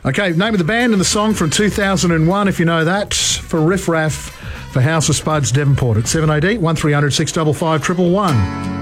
Okay, name of the band and the song from 2001, if you know that, for Riff Raff for House of Spuds, Devonport at 7AD 1300 655 111.